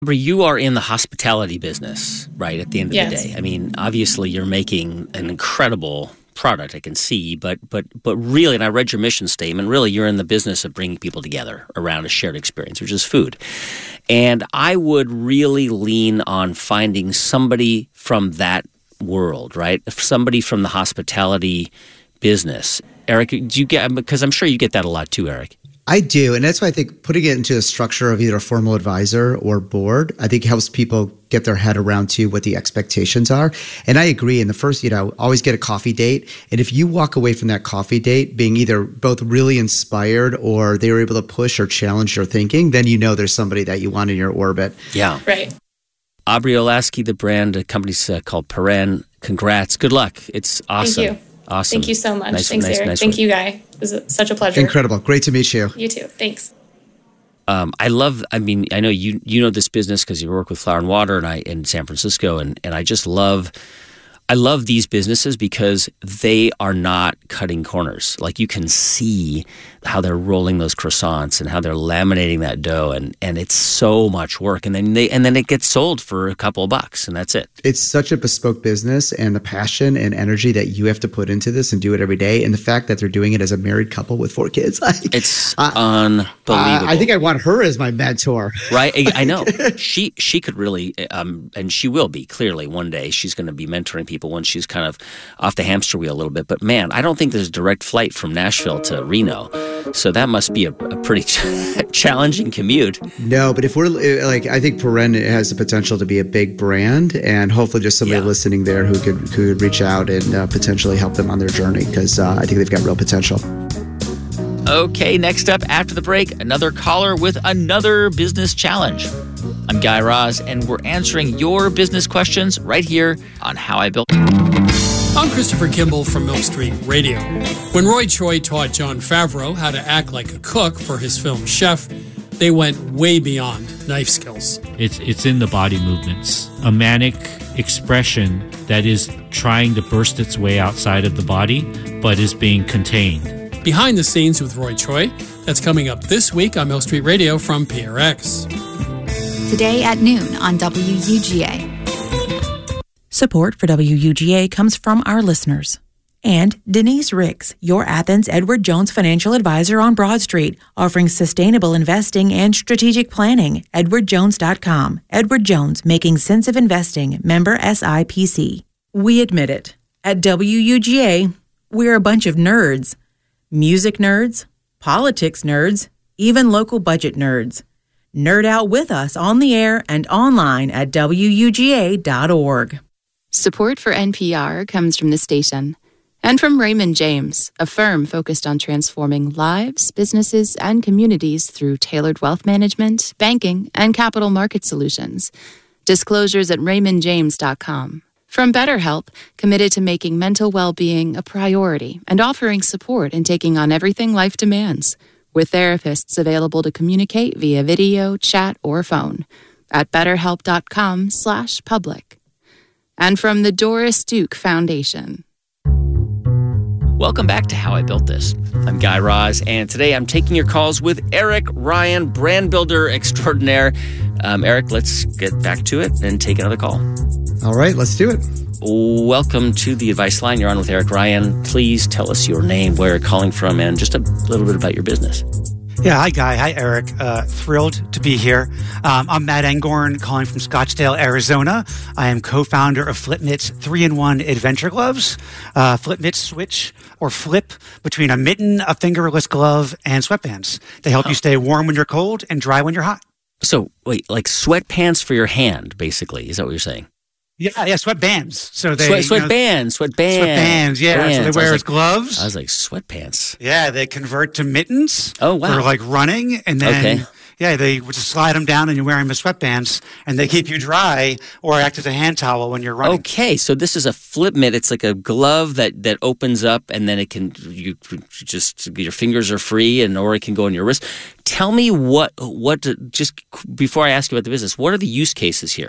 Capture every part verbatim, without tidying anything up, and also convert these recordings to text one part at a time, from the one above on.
You are in the hospitality business, right, at the end of yes. the day. I mean, obviously you're making an incredible product, I can see, but but but really, and I read your mission statement, really you're in the business of bringing people together around a shared experience, which is food. And I would really lean on finding somebody from that world, right? Somebody from the hospitality business. Eric, do you get, because I'm sure you get that a lot too, Eric. I do, and that's why I think putting it into a structure of either a formal advisor or board, I think helps people get their head around to what the expectations are. And I agree. In the first, you know, always get a coffee date. And if you walk away from that coffee date being either both really inspired or they were able to push or challenge your thinking, then you know there's somebody that you want in your orbit. Yeah. Right. Aubrey Olasky, the brand, the company's uh, called Paren. Congrats. Good luck. It's awesome. Thank you. Awesome. Thank you so much. Nice, Thanks, nice, Eric. nice Thank work. you, Guy. It was such a pleasure. Incredible. Great to meet you. You too. Thanks. Um, I love, I mean, I know you you know this business because you work with Flour and Water and I in San Francisco, and, and I just love, I love these businesses because they are not cutting corners. Like you can see how they're rolling those croissants and how they're laminating that dough, and, and it's so much work. And then they and then it gets sold for a couple of bucks, and that's it. It's such a bespoke business, and the passion and energy that you have to put into this and do it every day, and the fact that they're doing it as a married couple with four kids. Like, it's uh, unbelievable. Uh, I think I want her as my mentor. Right? I, I know. She she could really, um, and she will be, clearly, one day. She's going to be mentoring people when she's kind of off the hamster wheel a little bit. But man, I don't think there's a direct flight from Nashville to Reno. So that must be a, a pretty ch- challenging commute. No, but if we're like, I think Paren has the potential to be a big brand, and hopefully just somebody yeah. listening there who could who could reach out and uh, potentially help them on their journey, because uh, I think they've got real potential. Okay, next up after the break, another caller with another business challenge. I'm Guy Raz, and we're answering your business questions right here on How I Built It. I'm Christopher Kimball from Milk Street Radio. When Roy Choi taught Jon Favreau how to act like a cook for his film Chef, they went way beyond knife skills. It's it's in the body movements, a manic expression that is trying to burst its way outside of the body, but is being contained. Behind the Scenes with Roy Choi, that's coming up this week on Milk Street Radio from P R X. Today at noon on W U G A. Support for W U G A comes from our listeners. And Denise Ricks, your Athens Edward Jones financial advisor on Broad Street, offering sustainable investing and strategic planning. edward jones dot com. Edward Jones, making sense of investing. Member S I P C. We admit it. At W U G A, we're a bunch of nerds. Music nerds, politics nerds, even local budget nerds. Nerd out with us on the air and online at W U G A dot org. Support for N P R comes from the station and from Raymond James, a firm focused on transforming lives, businesses, and communities through tailored wealth management, banking, and capital market solutions. Disclosures at raymond james dot com. From BetterHelp, committed to making mental well-being a priority and offering support in taking on everything life demands, with therapists available to communicate via video, chat, or phone at betterhelp dot com slash public. And from the Doris Duke Foundation. Welcome back to How I Built This. I'm Guy Raz, and today I'm taking your calls with Eric Ryan, brand builder extraordinaire. Um, Eric, let's get back to it and take another call. All right, let's do it. Welcome to the Advice Line. You're on with Eric Ryan. Please tell us your name, where you're calling from, and just a little bit about your business. Yeah, hi, Guy. Hi, Eric. Uh, thrilled to be here. Um, I'm Matt Engorn, calling from Scottsdale, Arizona. I am co-founder of FlipKnit's three in one Adventure Gloves. Uh, FlipKnits switch or flip between a mitten, a fingerless glove, and sweatbands. They help oh. you stay warm when you're cold and dry when you're hot. So, wait, like sweatpants for your hand, basically. Is that what you're saying? Yeah, yeah, sweatbands. So they sweat, sweat you know, bands, sweat bands, sweat bands. Yeah, bands. So they wear as like, gloves. I was like sweatpants. Yeah, they convert to mittens. Oh wow! For like running, and then okay. yeah, they just slide them down, and you wear them as sweatbands, and they keep you dry or act as a hand towel when you're running. Okay, so this is a flip mitt. It's like a glove that that opens up, and then it can you just your fingers are free, and or it can go in your wrist. Tell me what what just before I ask you about the business, what are the use cases here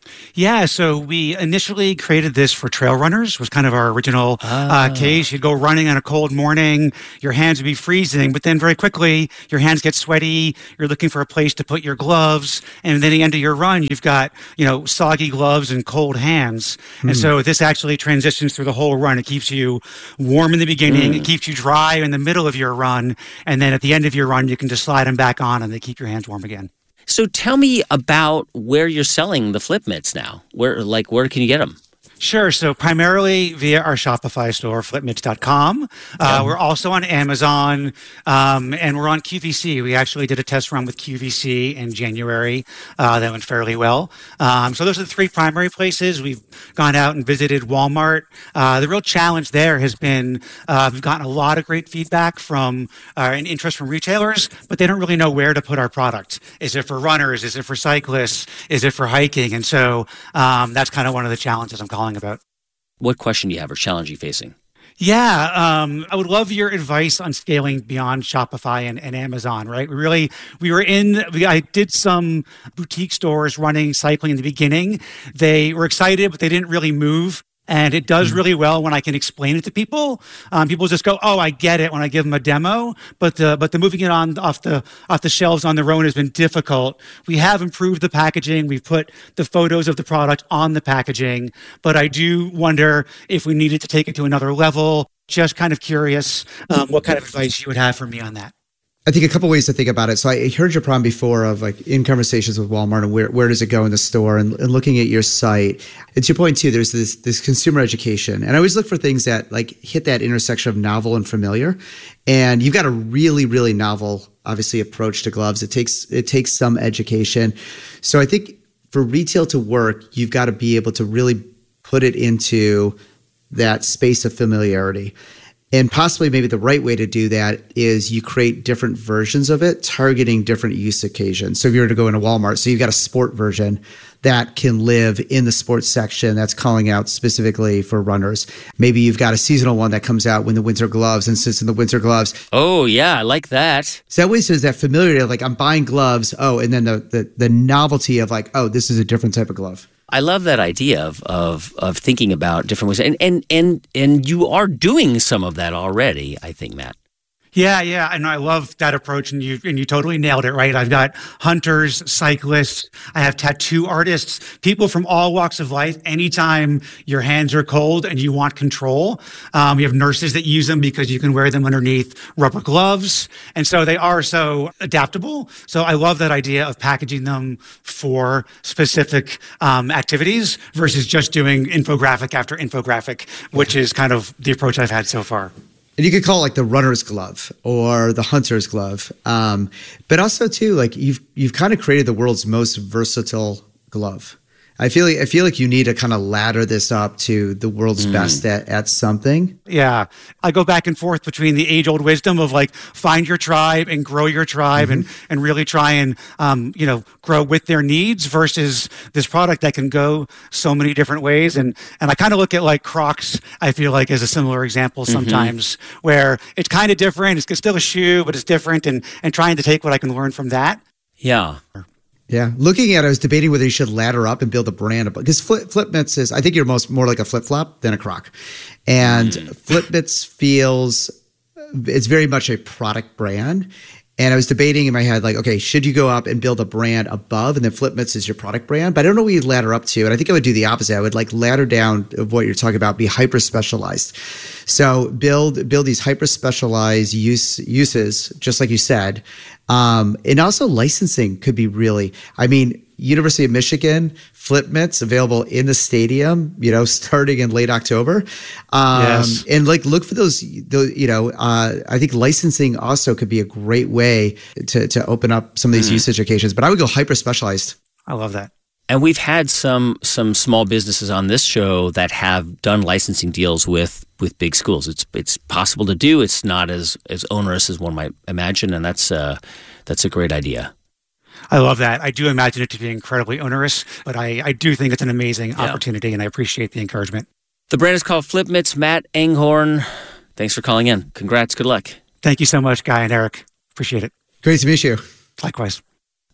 Yeah, so we initially created this for trail runners, was kind of our original Ah. uh, case. You'd go running on a cold morning, your hands would be freezing, but then very quickly your hands get sweaty, you're looking for a place to put your gloves, and then at the end of your run, you've got, you know, soggy gloves and cold hands. And so this actually transitions through the whole run. It keeps you warm in the beginning, it keeps you dry in the middle of your run, and then at the end of your run, you can just slide them back on and they keep your hands warm again. So tell me about where you're selling the Flip Mitts now. Where, like, where can you get them? Sure. So primarily via our Shopify store, flip mitts dot com. Uh, we're also on Amazon, um, and we're on Q V C. We actually did a test run with Q V C in January. Uh, that went fairly well. Um, so those are the three primary places. We've gone out and visited Walmart. Uh, the real challenge there has been uh, we've gotten a lot of great feedback from uh, and interest from retailers, but they don't really know where to put our product. Is it for runners? Is it for cyclists? Is it for hiking? And so um, that's kind of one of the challenges I'm calling about. What question do you have or challenge you facing? Yeah, um, I would love your advice on scaling beyond Shopify and, and Amazon, right? We really, we were in, we, I did some boutique stores running cycling in the beginning. They were excited, but they didn't really move. And it does really well when I can explain it to people. Um, people just go, "Oh, I get it," when I give them a demo. But the but the moving it on off the off the shelves on their own has been difficult. We have improved the packaging. We've put the photos of the product on the packaging. But I do wonder if we needed to take it to another level. Just kind of curious um, what kind of advice you would have for me on that. I think a couple ways to think about it. So I heard your problem before of like in conversations with Walmart and where, where does it go in the store and, and looking at your site. And to your point too, there's this this consumer education. And I always look for things that like hit that intersection of novel and familiar. And you've got a really, really novel, obviously, approach to gloves. It takes it takes some education. So I think for retail to work, you've got to be able to really put it into that space of familiarity. And possibly maybe the right way to do that is you create different versions of it, targeting different use occasions. So if you were to go into Walmart, so you've got a sport version that can live in the sports section that's calling out specifically for runners. Maybe you've got a seasonal one that comes out when the winter gloves and sits in the winter gloves. Oh, yeah, I like that. So that way there's that familiarity of like, I'm buying gloves. Oh, and then the, the, the novelty of like, oh, this is a different type of glove. I love that idea of of of thinking about different ways, and and and and you are doing some of that already, I think, Matt. Yeah, yeah, and I love that approach, and you and you totally nailed it, right? I've got hunters, cyclists, I have tattoo artists, people from all walks of life. Anytime your hands are cold and you want control, um, you have nurses that use them because you can wear them underneath rubber gloves, and so they are so adaptable. So I love that idea of packaging them for specific um, activities versus just doing infographic after infographic, which is kind of the approach I've had so far. And you could call it like the runner's glove or the hunter's glove. Um, but also too, like you've you've kind of created the world's most versatile glove. I feel like I feel like you need to kind of ladder this up to the world's mm. best at, at something. Yeah. I go back and forth between the age-old wisdom of like find your tribe and grow your tribe mm-hmm. and, and really try and, um, you know, grow with their needs versus this product that can go so many different ways. And, and I kind of look at like Crocs, I feel like as a similar example sometimes mm-hmm. where it's kind of different. It's still a shoe, but it's different and, and trying to take what I can learn from that. Yeah. Yeah, looking at it, I was debating whether you should ladder up and build a brand. Because Flip, Flip Mitts is, I think you're most more like a flip flop than a Croc. And mm. Flip Mitts feels, it's very much a product brand. And I was debating in my head, like, okay, should you go up and build a brand above and then Flip Mitts is your product brand? But I don't know what you'd ladder up to. And I think I would do the opposite. I would like ladder down of what you're talking about, be hyper specialized. So build build these hyper specialized use uses, just like you said. Um, and also licensing could be really, I mean, University of Michigan, Flip Mitts available in the stadium, you know, starting in late October. Um, yes. And like, look for those, those you know, uh, I think licensing also could be a great way to, to open up some of these mm-hmm. usage occasions, but I would go hyper specialized. I love that. And we've had some some small businesses on this show that have done licensing deals with with big schools. It's it's possible to do. It's not as, as onerous as one might imagine, and that's uh, that's a great idea. I love that. I do imagine it to be incredibly onerous, but I, I do think it's an amazing yeah. opportunity, and I appreciate the encouragement. The brand is called Flip Mitts. Matt Anghorn, thanks for calling in. Congrats. Good luck. Thank you so much, Guy and Eric. Appreciate it. Great to meet you. Likewise.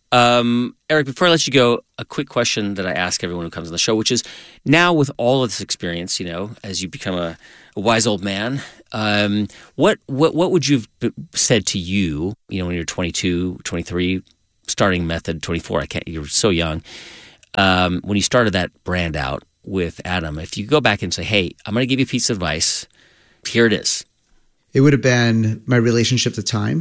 Um, Eric, before I let you go, a quick question that I ask everyone who comes on the show, which is now with all of this experience, you know, as you become a, a wise old man, um, what, what what would you have said to you, you know, when you're twenty-two, twenty-three, starting Method, twenty-four, I can't, you're so young, um, when you started that brand out with Adam, if you go back and say, hey, I'm going to give you a piece of advice, here it is. It would have been my relationship to time.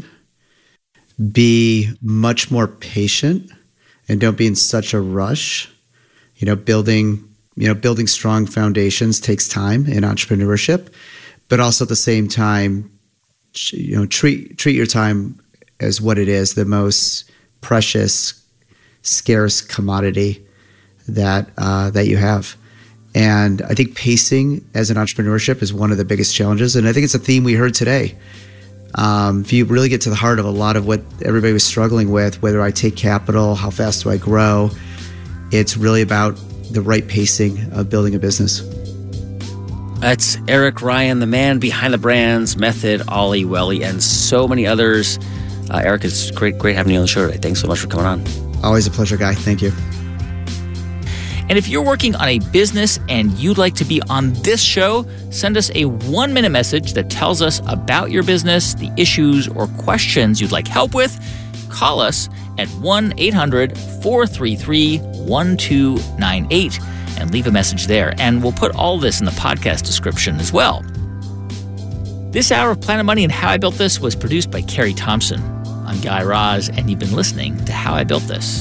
Be much more patient and don't be in such a rush. You know, building, you know, building strong foundations takes time in entrepreneurship, but also at the same time, you know, treat treat your time as what it is, the most precious, scarce commodity that uh, that you have. And I think pacing as an entrepreneurship is one of the biggest challenges. And I think it's a theme we heard today. Um, if you really get to the heart of a lot of what everybody was struggling with, whether I take capital, how fast do I grow, it's really about the right pacing of building a business. That's Eric Ryan, the man behind the brands, Method, Ollie, Welly, and so many others. Uh, Eric, it's great, great having you on the show today. Thanks so much for coming on. Always a pleasure, Guy. Thank you. And if you're working on a business and you'd like to be on this show, send us a one-minute message that tells us about your business, the issues or questions you'd like help with. Call us at one eight hundred four three three one two nine eight and leave a message there. And we'll put all this in the podcast description as well. This hour of Planet Money and How I Built This was produced by Carrie Thompson. I'm Guy Raz, and you've been listening to How I Built This.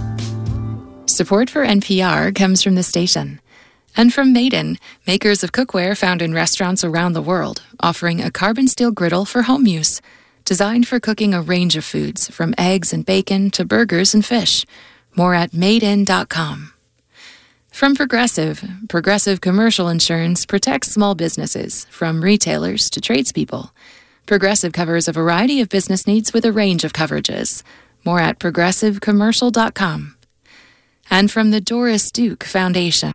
Support for N P R comes from the station. And from Maiden, makers of cookware found in restaurants around the world, offering a carbon steel griddle for home use, designed for cooking a range of foods, from eggs and bacon to burgers and fish. More at made in dot com. From Progressive, Progressive Commercial Insurance protects small businesses, from retailers to tradespeople. Progressive covers a variety of business needs with a range of coverages. More at progressive commercial dot com. And from the Doris Duke Foundation.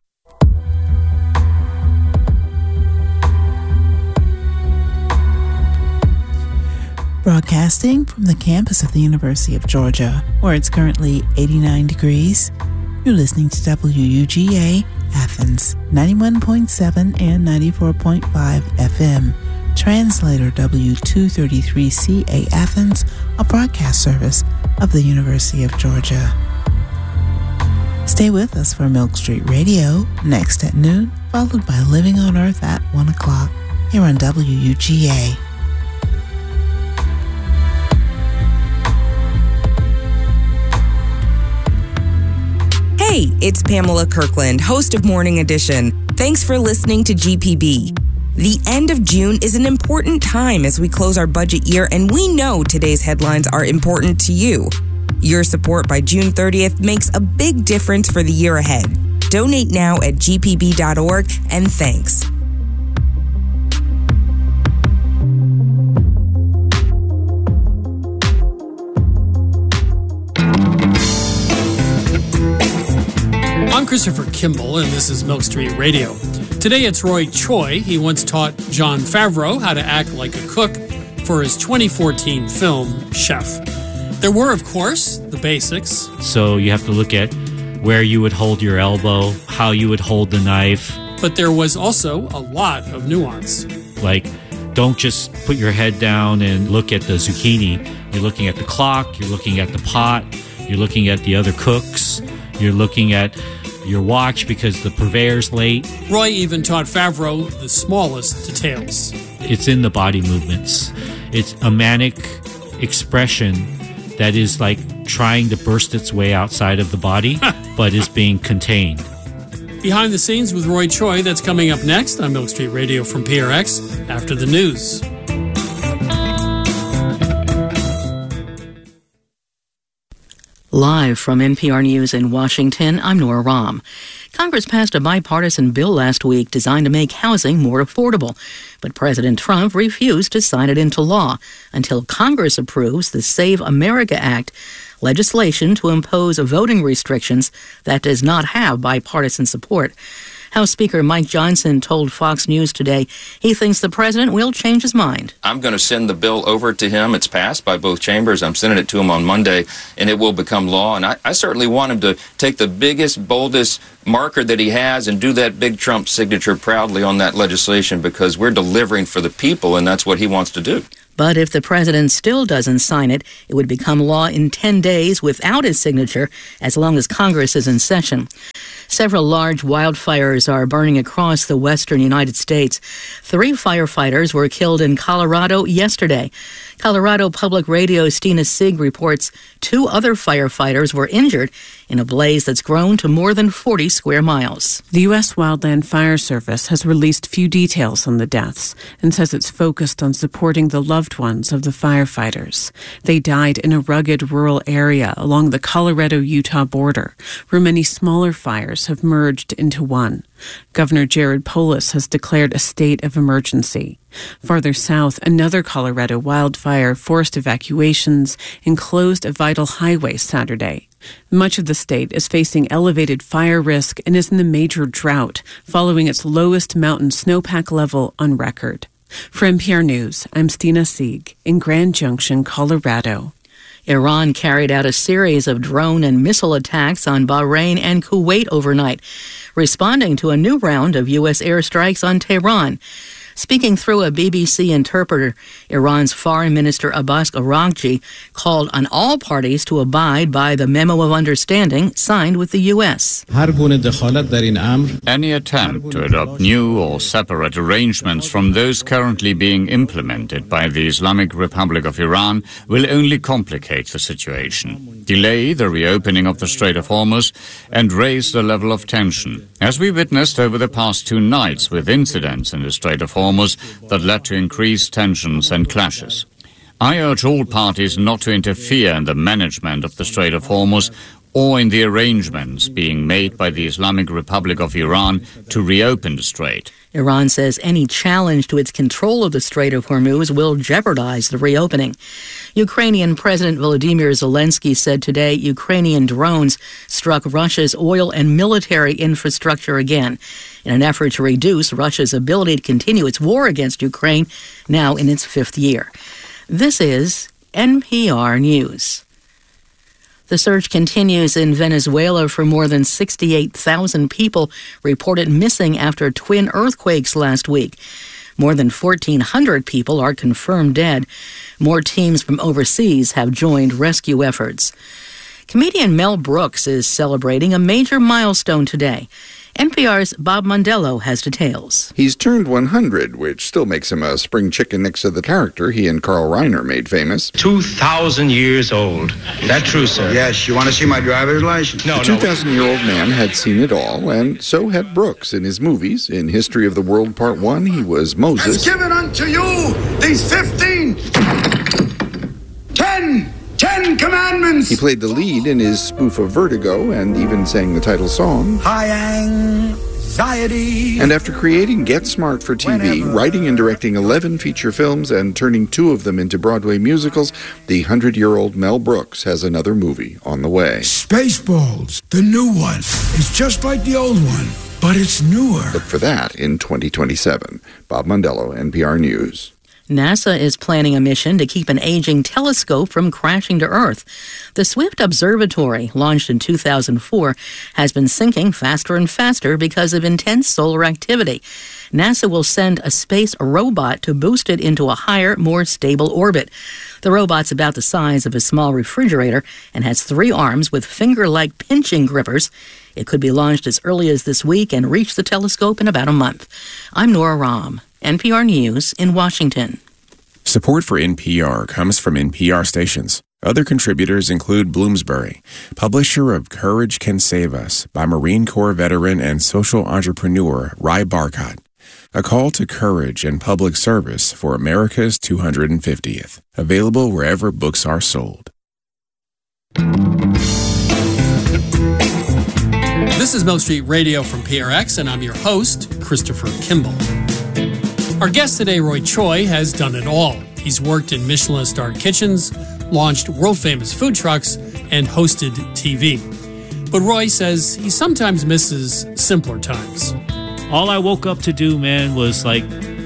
Broadcasting from the campus of the University of Georgia, where it's currently eighty-nine degrees, you're listening to W U G A Athens, ninety-one point seven and ninety-four point five F M. Translator W two thirty-three C A Athens, a broadcast service of the University of Georgia. Stay with us for Milk Street Radio, next at noon, followed by Living on Earth at one o'clock, here on W U G A. Hey, it's Pamela Kirkland, host of Morning Edition. Thanks for listening to G P B. The end of June is an important time as we close our budget year, and we know today's headlines are important to you. Your support by June thirtieth makes a big difference for the year ahead. Donate now at g p b dot org, and thanks. I'm Christopher Kimball, and this is Milk Street Radio. Today it's Roy Choi. He once taught Jon Favreau how to act like a cook for his twenty fourteen film, Chef. There were, of course, the basics. So you have to look at where you would hold your elbow, how you would hold the knife. But there was also a lot of nuance. Like, don't just put your head down and look at the zucchini. You're looking at the clock, you're looking at the pot, you're looking at the other cooks, you're looking at your watch because the purveyor's late. Roy even taught Favreau the smallest details. It's in the body movements. It's a manic expression that is like trying to burst its way outside of the body, but is being contained. Behind the Scenes with Roy Choi, that's coming up next on Milk Street Radio from P R X after the news. Live from N P R News in Washington, I'm Nora Rahm. Congress passed a bipartisan bill last week designed to make housing more affordable, but President Trump refused to sign it into law until Congress approves the Save America Act, legislation to impose voting restrictions that does not have bipartisan support. House Speaker Mike Johnson told Fox News today he thinks the president will change his mind. I'm going to send the bill over to him. It's passed by both chambers. I'm sending it to him on Monday, and it will become law. And I, I certainly want him to take the biggest, boldest marker that he has and do that big Trump signature proudly on that legislation, because we're delivering for the people, and that's what he wants to do. But if the president still doesn't sign it, it would become law in ten days without his signature, as long as Congress is in session. Several large wildfires are burning across the western United States. Three firefighters were killed in Colorado yesterday. Colorado Public Radio's Stina Sieg reports two other firefighters were injured in a blaze that's grown to more than forty square miles. The U S Wildland Fire Service has released few details on the deaths and says it's focused on supporting the loved ones of the firefighters. They died in a rugged rural area along the Colorado-Utah border, where many smaller fires have merged into one. Governor Jared Polis has declared a state of emergency. Farther south, another Colorado wildfire forced evacuations and closed a vital highway Saturday. Much of the state is facing elevated fire risk and is in a major drought, following its lowest mountain snowpack level on record. For N P R News, I'm Stina Sieg in Grand Junction, Colorado. Iran carried out a series of drone and missile attacks on Bahrain and Kuwait overnight, responding to a new round of U S airstrikes on Tehran. Speaking through a B B C interpreter, Iran's Foreign Minister Abbas Araghchi called on all parties to abide by the Memo of Understanding signed with the U S. Any attempt to adopt new or separate arrangements from those currently being implemented by the Islamic Republic of Iran will only complicate the situation, delay the reopening of the Strait of Hormuz, and raise the level of tension, as we witnessed over the past two nights with incidents in the Strait of Hormuz that led to increased tensions and clashes. I urge all parties not to interfere in the management of the Strait of Hormuz or in the arrangements being made by the Islamic Republic of Iran to reopen the strait. Iran says any challenge to its control of the Strait of Hormuz will jeopardize the reopening. Ukrainian President Volodymyr Zelensky said today Ukrainian drones struck Russia's oil and military infrastructure again in an effort to reduce Russia's ability to continue its war against Ukraine, now in its fifth year. This is N P R News. The search continues in Venezuela for more than sixty-eight thousand people reported missing after twin earthquakes last week. More than fourteen hundred people are confirmed dead. More teams from overseas have joined rescue efforts. Comedian Mel Brooks is celebrating a major milestone today. N P R's Bob Mondello has details. He's turned one hundred, which still makes him a spring chicken next to the character he and Carl Reiner made famous. two thousand years old. Is that true, sir? Yes. You want to see my driver's license? No, the two thousand-year-old man had seen it all, and so had Brooks in his movies. In History of the World Part one, he was Moses. Has given unto you these fifteen, ten, ten commandments. He played the lead in his spoof of Vertigo and even sang the title song. High anxiety. And after creating Get Smart for T V, whenever. writing and directing eleven feature films and turning two of them into Broadway musicals, the hundred-year-old Mel Brooks has another movie on the way. Spaceballs, the new one, is just like the old one, but it's newer. Look for that in twenty twenty-seven. Bob Mondello, N P R News. NASA is planning a mission to keep an aging telescope from crashing to Earth. The Swift Observatory, launched in two thousand four, has been sinking faster and faster because of intense solar activity. NASA will send a space robot to boost it into a higher, more stable orbit. The robot's about the size of a small refrigerator and has three arms with finger-like pinching grippers. It could be launched as early as this week and reach the telescope in about a month. I'm Nora Rahm, N P R News in Washington. Support for N P R comes from N P R stations. Other contributors include Bloomsbury, publisher of Courage Can Save Us by Marine Corps veteran and social entrepreneur Ry Barcott. A call to courage and public service for America's two hundred fiftieth. Available wherever books are sold. This is Milk Street Radio from P R X, and I'm your host, Christopher Kimball. Our guest today, Roy Choi, has done it all. He's worked in Michelin-starred kitchens, launched world-famous food trucks, and hosted T V. But Roy says he sometimes misses simpler times. All I woke up to do, man, was like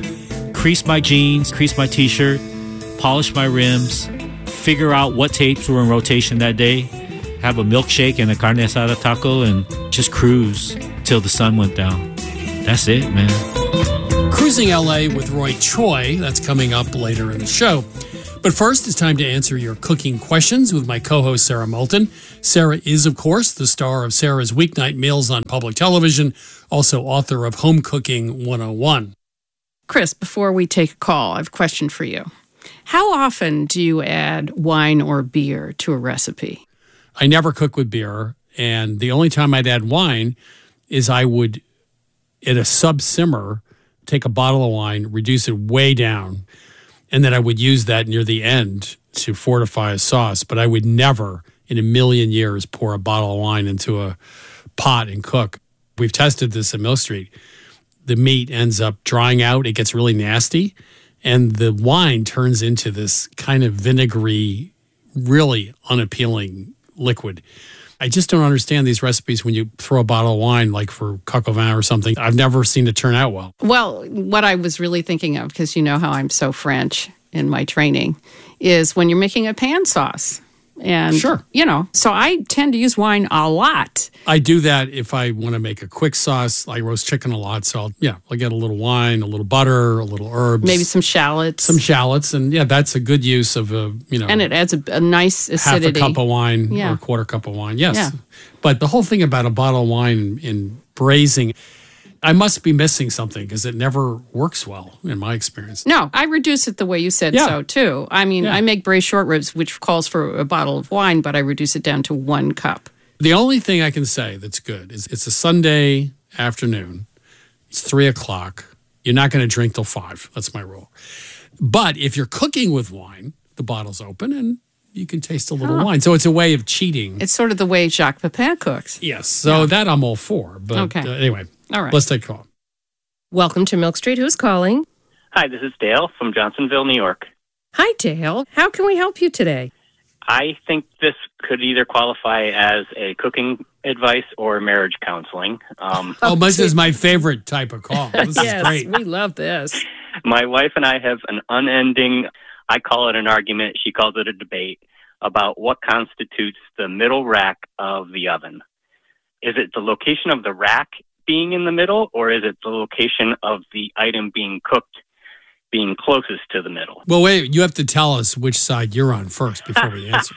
crease my jeans, crease my t-shirt, polish my rims, figure out what tapes were in rotation that day, have a milkshake and a carne asada taco, and just cruise till the sun went down. That's it, man. Cruising L A with Roy Choi, that's coming up later in the show. But first, it's time to answer your cooking questions with my co-host, Sarah Moulton. Sarah is, of course, the star of Sarah's Weeknight Meals on public television, also author of Home Cooking one oh one. Chris, before we take a call, I have a question for you. How often do you add wine or beer to a recipe? I never cook with beer, and the only time I'd add wine is I would, at a sub-simmer, take a bottle of wine, reduce it way down, and then I would use that near the end to fortify a sauce. But I would never, in a million years, pour a bottle of wine into a pot and cook. We've tested this at Mill Street. The meat ends up drying out. It gets really nasty. And the wine turns into this kind of vinegary, really unappealing liquid. I just don't understand these recipes when you throw a bottle of wine, like for coq au vin or something. I've never seen it turn out well. Well, what I was really thinking of, because you know how I'm so French in my training, is when you're making a pan sauce. And, sure. you know, so I tend to use wine a lot. I do that if I want to make a quick sauce. I roast chicken a lot, so I'll, yeah, I'll get a little wine, a little butter, a little herbs. Maybe some shallots. Some shallots, and yeah, that's a good use of a, you know. And it adds a, a nice acidity. Half a cup of wine yeah. or a quarter cup of wine, yes. Yeah. But the whole thing about a bottle of wine in braising, I must be missing something because it never works well in my experience. No, I reduce it the way you said Yeah. so, too. I mean, Yeah. I make braised short ribs, which calls for a bottle of wine, but I reduce it down to one cup. The only thing I can say that's good is it's a Sunday afternoon. It's three o'clock. You're not going to drink till five. That's my rule. But if you're cooking with wine, the bottle's open and you can taste a little Oh. wine. So it's a way of cheating. It's sort of the way Jacques Pepin cooks. Yes. So that I'm all for. But Okay. uh, anyway, All right. let's take a call. Welcome to Milk Street. Who's calling? Hi, this is Dale from Johnsonville, New York. Hi, Dale. How can we help you today? I think this could either qualify as a cooking advice or marriage counseling. Um, Oh, this is my favorite type of call. This yes, is great. we love this. my wife and I have an unending, I call it an argument, she calls it a debate, about what constitutes the middle rack of the oven. Is it the location of the rack being in the middle, or is it the location of the item being cooked being closest to the middle? Well, wait, you have to tell us which side you're on first before we answer.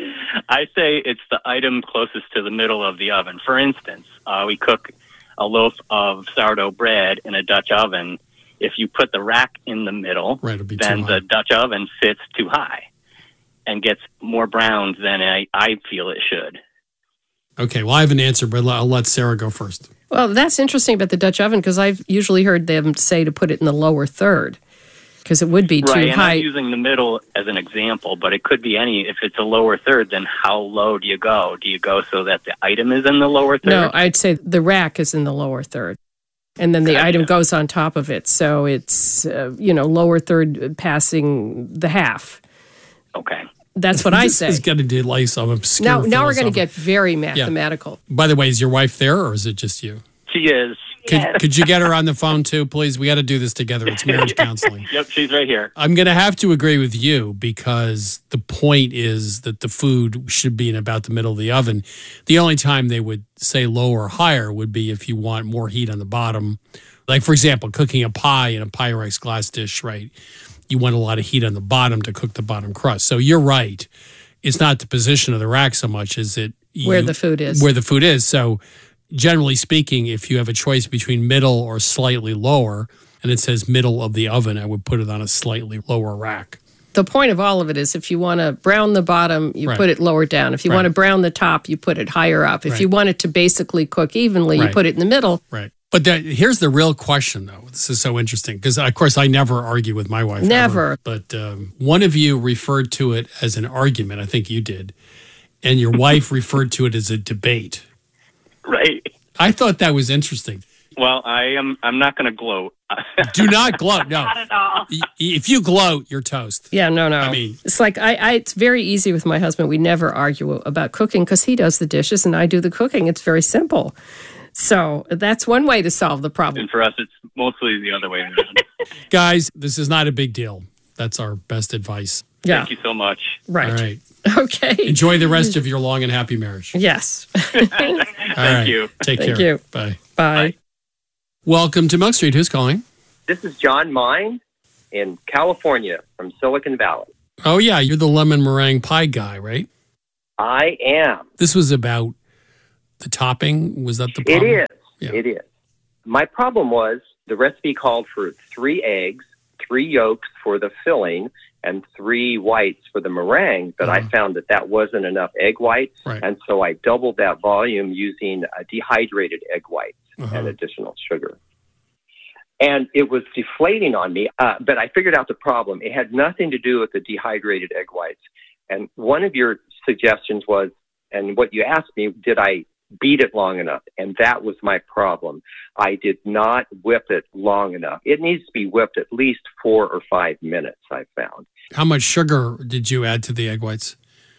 I say it's the item closest to the middle of the oven. For instance, uh, we cook a loaf of sourdough bread in a Dutch oven. If you put the rack in the middle, right, it'll be then too the high. Dutch oven sits too high and gets more browned than I, I feel it should. Okay, well, I have an answer, but I'll let Sarah go first. Well, that's interesting about the Dutch oven because I've usually heard them say to put it in the lower third because it would be too Right, and high. I'm using the middle as an example, but it could be any. If it's a lower third, then how low do you go? Do you go so that the item is in the lower third? No, I'd say the rack is in the lower third. And then the Gotcha. item goes on top of it. So it's, uh, you know, lower third passing the half. Okay. That's what I This say. is going to delay some obscure Now, now we're going to philosophy. get very mathematical. By the way, is your wife there or is it just you? She is. Could, Yes. could you get her on the phone too, please? We got to do this together. It's marriage counseling. Yep, she's right here. I'm going to have to agree with you because the point is that the food should be in about the middle of the oven. The only time they would say lower or higher would be if you want more heat on the bottom. Like, for example, cooking a pie in a Pyrex glass dish, right? You want a lot of heat on the bottom to cook the bottom crust. So you're right. It's not the position of the rack so much as it Where you- the food is. Where the food is. So generally speaking, if you have a choice between middle or slightly lower, and it says middle of the oven, I would put it on a slightly lower rack. The point of all of it is if you want to brown the bottom, you Right. put it lower down. If you Right. want to brown the top, you put it higher up. If Right. you want it to basically cook evenly, you Right. put it in the middle. Right. But the, here's the real question, though. This is so interesting because, of course, I never argue with my wife. Never. ever. But um, one of you referred to it as an argument. I think you did. And your wife referred to it as a debate. Right. I thought that was interesting. Well, I am. I'm not going to gloat. Do not gloat. No. Not at all. Y- If you gloat, you're toast. Yeah, no, no. I mean, it's like I, I. It's very easy with my husband. We never argue about cooking because he does the dishes and I do the cooking. It's very simple. So that's one way to solve the problem. And for us, it's mostly the other way around. Guys, this is not a big deal. That's our best advice. Yeah. Thank you so much. Right. All right. Okay. Enjoy the rest of your long and happy marriage. Yes. Thank right. you. Take Thank care. you. Bye. Bye. Welcome to Milk Street. Who's calling? This is John Mine in California from Silicon Valley. Oh, yeah. You're the lemon meringue pie guy, right? I am. This was about the topping. Was that the It problem? is. Yeah. It is. My problem was the recipe called for three eggs, three yolks for the filling, and three whites for the meringue, but Uh-huh. I found that that wasn't enough egg whites, Right. and so I doubled that volume using uh, dehydrated egg whites Uh-huh. and additional sugar. And it was deflating on me, uh, but I figured out the problem. It had nothing to do with the dehydrated egg whites. And one of your suggestions was, and what you asked me, did I beat it long enough? And that was my problem. I did not whip it long enough. It needs to be whipped at least four or five minutes, I found. How much sugar did you add to the egg whites?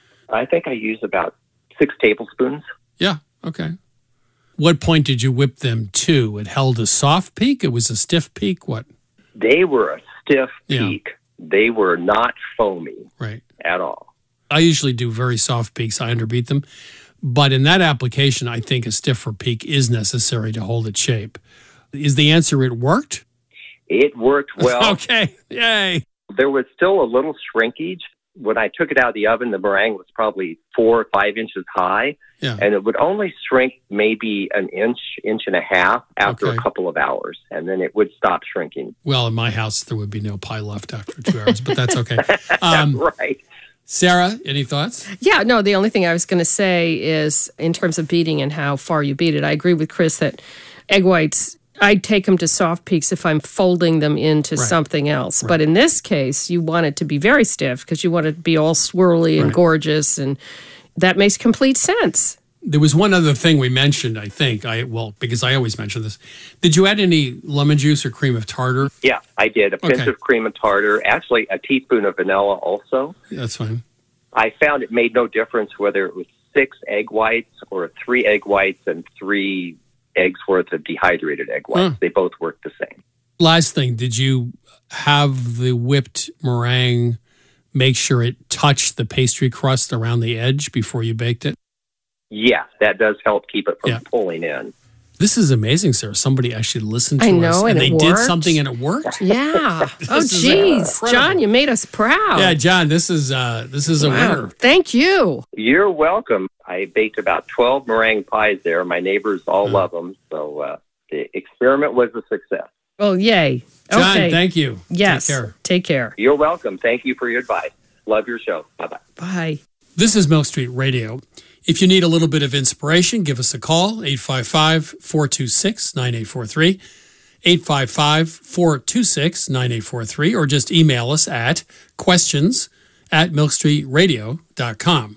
I think I used about six tablespoons. Yeah. Okay. What point did you whip them to? It held a soft peak? It was a stiff peak? What? They were a stiff Yeah. peak. They were not foamy Right. at all. I usually do very soft peaks. I underbeat them. But in that application, I think a stiffer peak is necessary to hold its shape. Is the answer it worked? It worked well. Okay. Yay. There was still a little shrinkage. When I took it out of the oven, the meringue was probably four or five inches high. Yeah. And it would only shrink maybe an inch, inch and a half after Okay. a couple of hours. And then it would stop shrinking. Well, in my house, there would be no pie left after two hours, but that's okay. Um, right. Sarah, any thoughts? Yeah, no, the only thing I was going to say is in terms of beating and how far you beat it, I agree with Chris that egg whites, I'd take them to soft peaks if I'm folding them into Right. something else. Right. But in this case, you want it to be very stiff because you want it to be all swirly and Right. gorgeous, and that makes complete sense. There was one other thing we mentioned, I think. I well, because I always mention this. Did you add any lemon juice or cream of tartar? Yeah, I did. A pinch Okay. of cream of tartar, actually a teaspoon of vanilla also. That's fine. I found it made no difference whether it was six egg whites or three egg whites and three eggs worth of dehydrated egg whites. Huh. They both worked the same. Last thing, did you have the whipped meringue make sure it touched the pastry crust around the edge before you baked it? Yes, that does help keep it from Yeah. pulling in. This is amazing, Sarah. Somebody actually listened to I us know, and they it did worked. something and it worked. Yeah. oh, This is geez. incredible. John, you made us proud. Yeah, John, this is uh, this is a Wow. winner. Thank you. You're welcome. I baked about twelve meringue pies there. My neighbors all love them. So uh, the experiment was a success. Well, yay. John, Okay. thank you. Yes. Take care. Take care. You're welcome. Thank you for your advice. Love your show. Bye-bye. Bye. This is Milk Street Radio. If you need a little bit of inspiration, give us a call, eight five five, four two six, nine eight four three, eight five five, four two six, nine eight four three, or just email us at questions at milk street radio dot com.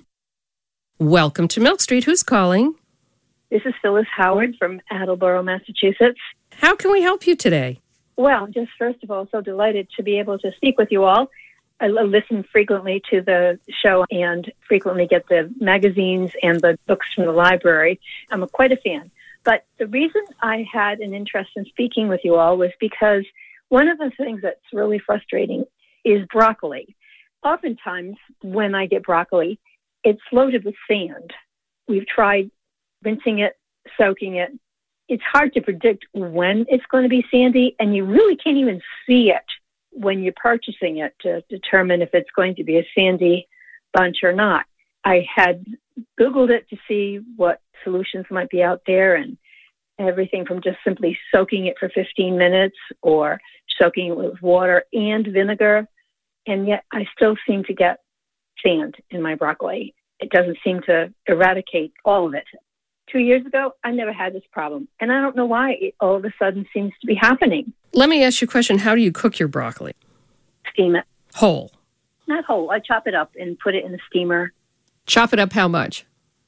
Welcome to Milk Street. Who's calling? This is Phyllis Howard from Attleboro, Massachusetts. How can we help you today? Well, just first of all, so delighted to be able to speak with you all. I l- listen frequently to the show and frequently get the magazines and the books from the library. I'm a, quite a fan. But the reason I had an interest in speaking with you all was because one of the things that's really frustrating is broccoli. Oftentimes, when I get broccoli, it's loaded with sand. We've tried rinsing it, soaking it. It's hard to predict when it's going to be sandy, and you really can't even see it when you're purchasing it to determine if it's going to be a sandy bunch or not. I had Googled it to see what solutions might be out there, and everything from just simply soaking it for fifteen minutes or soaking it with water and vinegar. And yet I still seem to get sand in my broccoli. It doesn't seem to eradicate all of it. Two years ago, I never had this problem. And I don't know why it all of a sudden seems to be happening. Let me ask you a question. How do you cook your broccoli? Steam it. Whole. Not whole. I chop it up and put it in a steamer. Chop it up how much?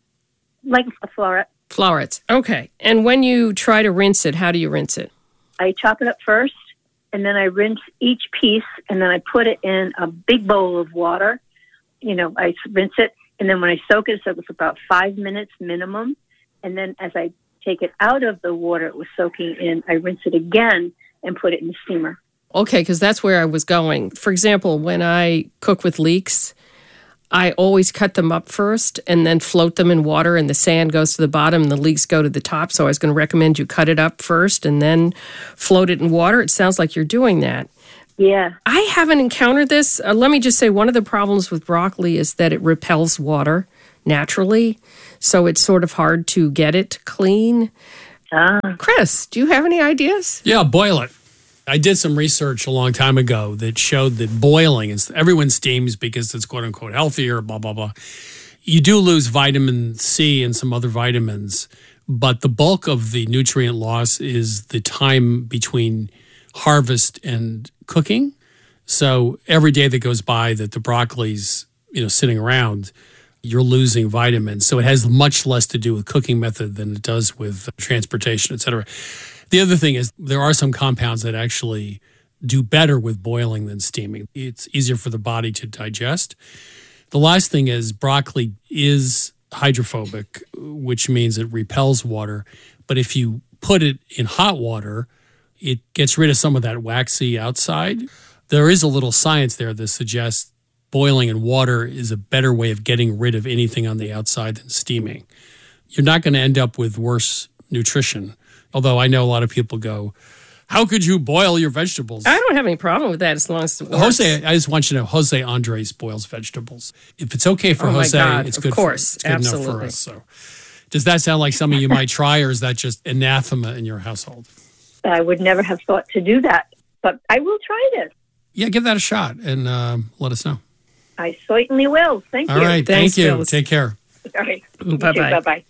Like a floret. Florets. Okay. And when you try to rinse it, how do you rinse it? I chop it up first, and then I rinse each piece, and then I put it in a big bowl of water. You know, I rinse it, and then when I soak it, I soak it for about five minutes minimum. And then as I take it out of the water it was soaking in, I rinse it again and put it in the steamer. Okay, because that's where I was going. For example, when I cook with leeks, I always cut them up first and then float them in water, and the sand goes to the bottom and the leeks go to the top. So I was going to recommend you cut it up first and then float it in water. It sounds like you're doing that. Yeah. I haven't encountered this. Uh, let me just say, one of the problems with broccoli is that it repels water naturally. So it's sort of hard to get it clean. Ah. Chris, do you have any ideas? Yeah, boil it. I did some research a long time ago that showed that boiling, is everyone steams because it's quote unquote healthier, blah, blah, blah. You do lose vitamin C and some other vitamins, but the bulk of the nutrient loss is the time between harvest and cooking. So every day that goes by that the broccoli's, you know, sitting around, you're losing vitamins. So it has much less to do with cooking method than it does with transportation, et cetera. The other thing is there are some compounds that actually do better with boiling than steaming. It's easier for the body to digest. The last thing is broccoli is hydrophobic, which means it repels water. But if you put it in hot water, it gets rid of some of that waxy outside. There is a little science there that suggests boiling in water is a better way of getting rid of anything on the outside than steaming. You're not going to end up with worse nutrition. Although I know a lot of people go, how could you boil your vegetables? I don't have any problem with that as long as it works. Jose, I just want you to know, Jose Andres boils vegetables. If it's okay for oh Jose, God, it's of good, course, for, it's good absolutely. enough for us. So, does that sound like something you might try, or is that just anathema in your household? I would never have thought to do that, but I will try this. Yeah, give that a shot and um, let us know. I certainly will. Thank All you. All right, Thanks, thank you. Phyllis. Take care. All right. Bye-bye. Bye-bye.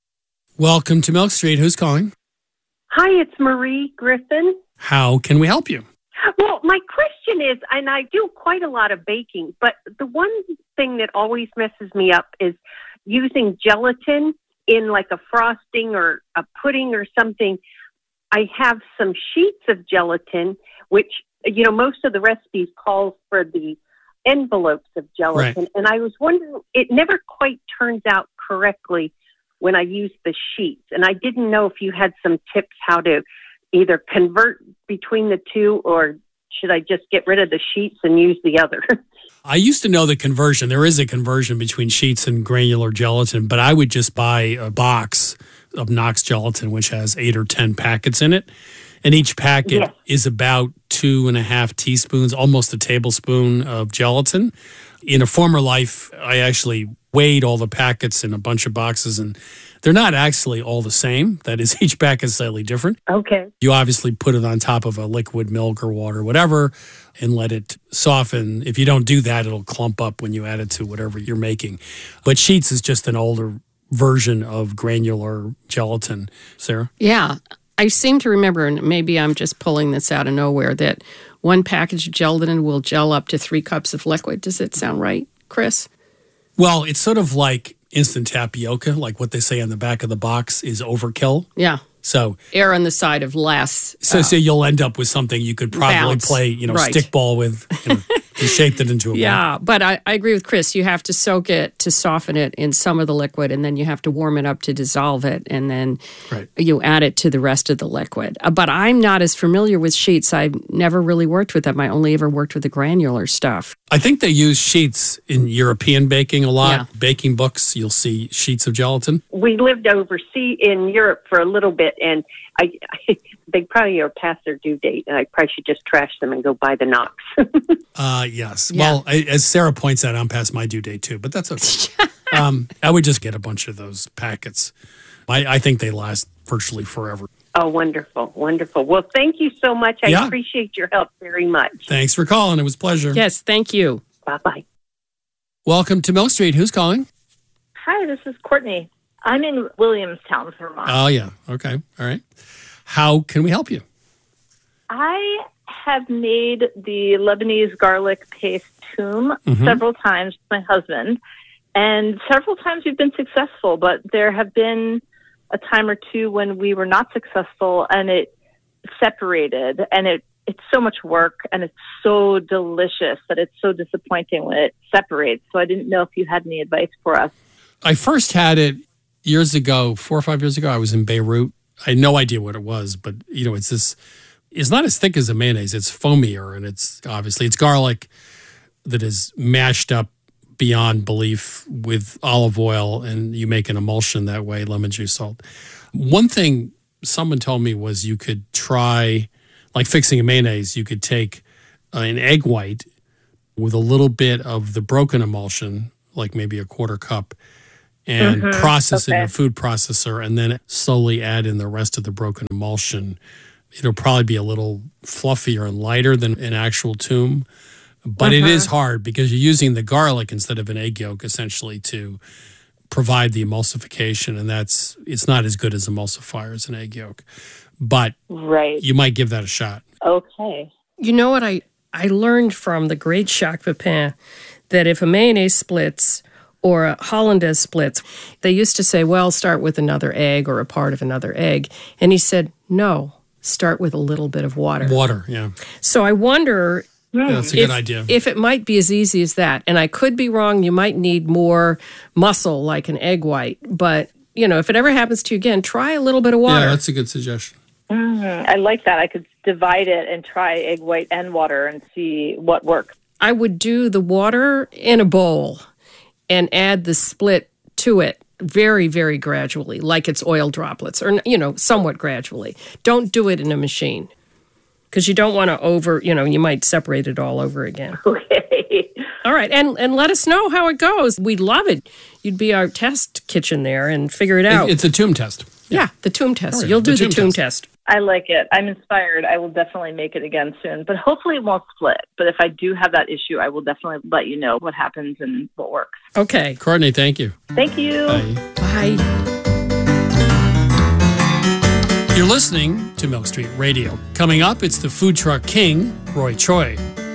Welcome to Milk Street. Who's calling? Hi, it's Marie Griffin. How can we help you? Well, my question is, and I do quite a lot of baking, but the one thing that always messes me up is using gelatin in like a frosting or a pudding or something. I have some sheets of gelatin, which, you know, most of the recipes call for the envelopes of gelatin. Right. And I was wondering, it never quite turns out correctly when I use the sheets. And I didn't know if you had some tips how to either convert between the two, or should I just get rid of the sheets and use the other? I used to know the conversion. There is a conversion between sheets and granular gelatin, but I would just buy a box of Knox gelatin, which has eight or ten packets in it. And each packet Yes. is about two and a half teaspoons, almost a tablespoon of gelatin. In a former life, I actually weighed all the packets in a bunch of boxes, and they're not actually all the same. That is, each packet is slightly different. Okay. You obviously put it on top of a liquid milk or water, whatever, and let it soften. If you don't do that, it'll clump up when you add it to whatever you're making. But sheets is just an older version of granular gelatin. Sarah? Yeah. I seem to remember, and maybe I'm just pulling this out of nowhere, that one package of gelatin will gel up to three cups of liquid. Does it sound right, Chris? Well, it's sort of like instant tapioca, like what they say on the back of the box is overkill. Yeah. So err on the side of less. So, uh, so you'll end up with something you could probably bounce. play, you know, Right. stickball with. You know, you shaped it into a ball. Yeah, but I, I agree with Chris. You have to soak it to soften it in some of the liquid, and then you have to warm it up to dissolve it, and then Right. you add it to the rest of the liquid. Uh, But I'm not as familiar with sheets. I've never really worked with them. I only ever worked with the granular stuff. I think they use sheets in European baking a lot. Yeah. Baking books, you'll see sheets of gelatin. We lived overseas in Europe for a little bit, and I, I they probably are past their due date, and I probably should just trash them and go buy the Knox. Uh, yes. Well, I, as Sarah points out, I'm past my due date too, but that's okay. um, I would just get a bunch of those packets. I, I think they last virtually forever. Oh, wonderful, wonderful. Well, thank you so much. I Yeah. appreciate your help very much. Thanks for calling. It was a pleasure. Yes, thank you. Bye-bye. Welcome to Milk Street. Who's calling? Hi, this is Courtney. I'm in Williamstown, Vermont. Oh, yeah. Okay. All right. How can we help you? I have made the Lebanese garlic paste toum Mhm. several times with my husband, and several times we've been successful, but there have been a time or two when we were not successful and it separated, and it it's so much work and it's so delicious that it's so disappointing when it separates. So I didn't know if you had any advice for us. I first had it, years ago, four or five years ago, I was in Beirut. I had no idea what it was, but, you know, it's this, it's not as thick as a mayonnaise. It's foamier, and it's obviously, it's garlic that is mashed up beyond belief with olive oil, and you make an emulsion that way, lemon juice, salt. One thing someone told me was you could try, like fixing a mayonnaise, you could take an egg white with a little bit of the broken emulsion, like maybe a quarter cup, and mm-hmm. process okay. it in a food processor, and then slowly add in the rest of the broken emulsion. It'll probably be a little fluffier and lighter than an actual toum, but uh-huh. it is hard because you're using the garlic instead of an egg yolk, essentially, to provide the emulsification, and that's it's not as good as emulsifier as an egg yolk. But right. you might give that a shot. Okay. You know what I, I learned from the great Jacques Pepin, that if a mayonnaise splits or a hollandaise splits, they used to say, well, start with another egg or a part of another egg. And he said, no, start with a little bit of water. Water, yeah. So I wonder... Yeah, that's a if, good idea. If it might be as easy as that. And I could be wrong. You might need more muscle like an egg white. But, you know, if it ever happens to you again, try a little bit of water. Yeah, that's a good suggestion. Mm, I like that. I could divide it and try egg white and water and see what works. I would do the water in a bowl and add the split to it very, very gradually, like it's oil droplets, or, you know, somewhat gradually. Don't do it in a machine. Because you don't want to over, you know, you might separate it all over again. Okay. All right. And and let us know how it goes. We'd love it. You'd be our test kitchen there and figure it out. It's a toum test. Yeah, yeah the toum test. Right. You'll do the, the toum test. test. I like it. I'm inspired. I will definitely make it again soon. But hopefully it won't split. But if I do have that issue, I will definitely let you know what happens and what works. Okay. Courtney, thank you. Thank you. Bye. Bye. You're listening to Milk Street Radio. Coming up, it's the food truck king, Roy Choi.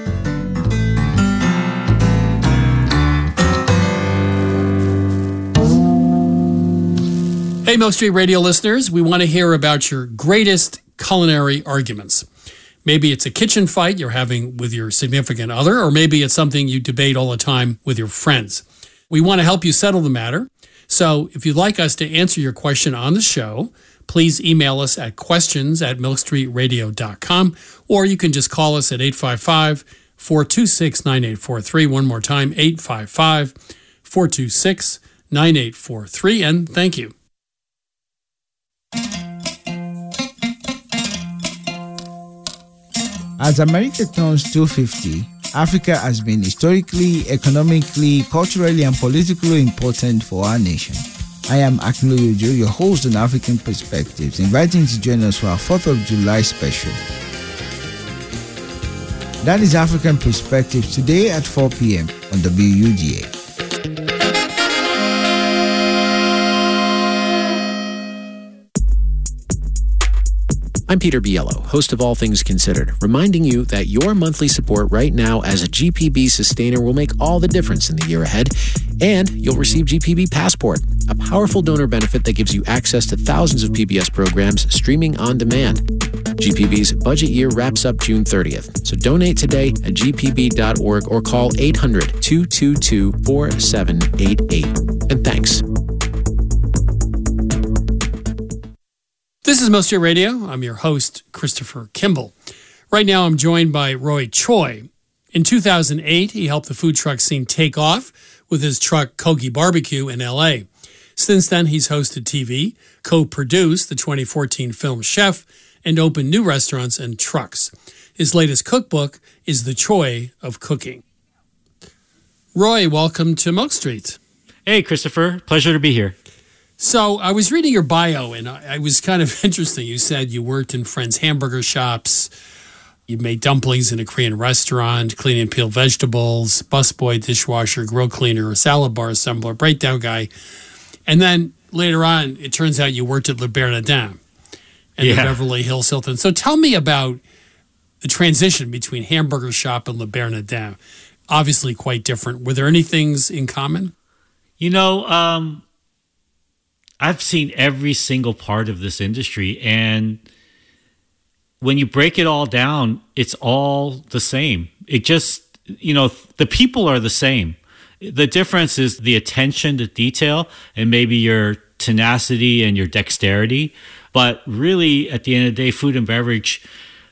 Hey, Milk Street Radio listeners, we want to hear about your greatest culinary arguments. Maybe it's a kitchen fight you're having with your significant other, or maybe it's something you debate all the time with your friends. We want to help you settle the matter. So if you'd like us to answer your question on the show, please email us at questions at milk street radio dot com, or you can just call us at eight five five, four two six, nine eight four three. One more time, eight five five, four two six, nine eight four three, and thank you. As America turns two hundred fifty, Africa has been historically, economically, culturally, and politically important for our nation. I am Akinluyuju, your host on African Perspectives, inviting you to join us for our fourth of July special. That is African Perspectives today at four p.m. on W U G A. I'm Peter Biello, host of All Things Considered, reminding you that your monthly support right now as a G P B sustainer will make all the difference in the year ahead, and you'll receive G P B Passport, a powerful donor benefit that gives you access to thousands of P B S programs streaming on demand. G P B's budget year wraps up June thirtieth, so donate today at g p b dot org or call eight hundred, two two two, four seven eight eight. And thanks. This is Milk Street Radio. I'm your host, Christopher Kimball. Right now, I'm joined by Roy Choi. In two thousand eight, he helped the food truck scene take off with his truck Kogi Barbecue in L A. Since then, he's hosted T V, co-produced the twenty fourteen film Chef, and opened new restaurants and trucks. His latest cookbook is The Choi of Cooking. Roy, welcome to Milk Street. Hey, Christopher. Pleasure to be here. So I was reading your bio, and I, I was kind of interesting. You said you worked in friends' hamburger shops, you made dumplings in a Korean restaurant, clean and peel vegetables, busboy, dishwasher, grill cleaner, salad bar assembler, breakdown guy. And then later on, it turns out you worked at Le Bernardin and yeah. the Beverly Hills Hilton. So tell me about the transition between hamburger shop and Le Bernardin. Obviously quite different. Were there any things in common? You know, um... I've seen every single part of this industry, and when you break it all down, it's all the same. It just, you know, the people are the same. The difference is the attention to detail and maybe your tenacity and your dexterity. But really, at the end of the day, food and beverage,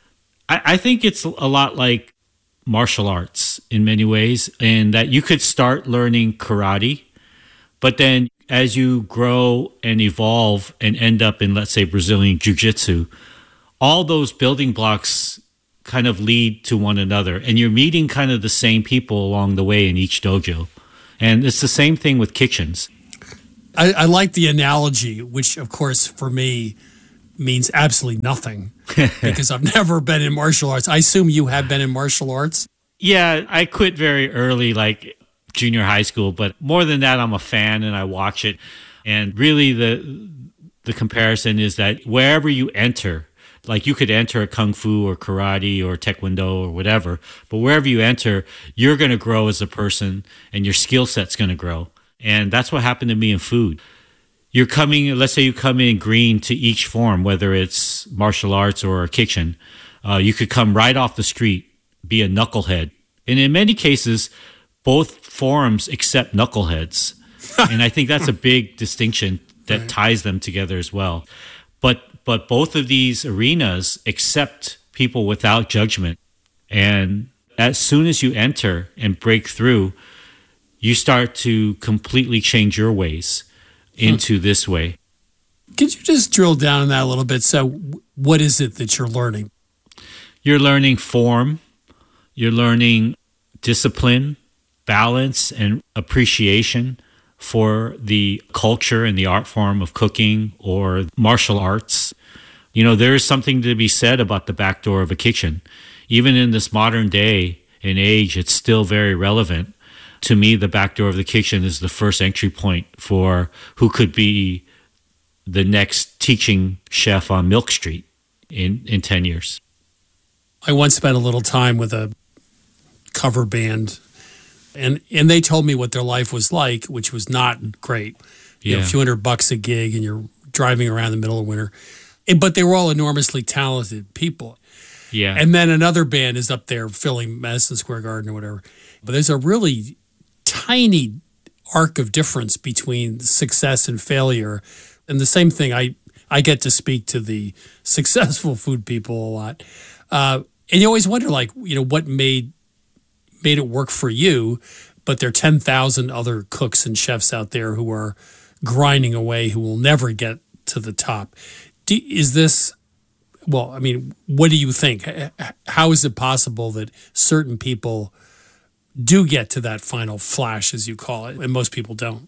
I, I think it's a lot like martial arts in many ways, in that you could start learning karate, but then as you grow and evolve and end up in, let's say, Brazilian jiu-jitsu, all those building blocks kind of lead to one another, and you're meeting kind of the same people along the way in each dojo. And it's the same thing with kitchens. I, I like the analogy, which, of course, for me means absolutely nothing because I've never been in martial arts. I assume you have been in martial arts? Yeah, I quit very early, like junior high school, but more than that, I'm a fan and I watch it. And really the the comparison is that wherever you enter, like you could enter a kung fu or karate or taekwondo or whatever, but wherever you enter, you're going to grow as a person and your skill set's going to grow. And that's what happened to me in food. You're coming, let's say you come in green to each form, whether it's martial arts or a kitchen. Uh, you could come right off the street, be a knucklehead. And in many cases, both forms accept knuckleheads. And I think that's a big distinction that right. ties them together as well. But but both of these arenas accept people without judgment. And as soon as you enter and break through, you start to completely change your ways into hmm. this way. Could you just drill down on that a little bit? So what is it that you're learning? You're learning form. You're learning discipline, balance, and appreciation for the culture and the art form of cooking or martial arts. You know, there is something to be said about the back door of a kitchen. Even in this modern day and age, it's still very relevant. To me, the back door of the kitchen is the first entry point for who could be the next teaching chef on Milk Street in, in ten years. I once spent a little time with a cover band, and and they told me what their life was like, which was not great. You Yeah. know, a few hundred bucks a gig, and you're driving around in the middle of winter. And, but they were all enormously talented people. Yeah. And then another band is up there filling Madison Square Garden or whatever. But there's a really tiny arc of difference between success and failure. And the same thing, I, I get to speak to the successful food people a lot. Uh, and you always wonder, like, you know, what made made it work for you, but there are ten thousand other cooks and chefs out there who are grinding away who will never get to the top. Do, is this, well, I mean, what do you think? How is it possible that certain people do get to that final flash, as you call it, and most people don't?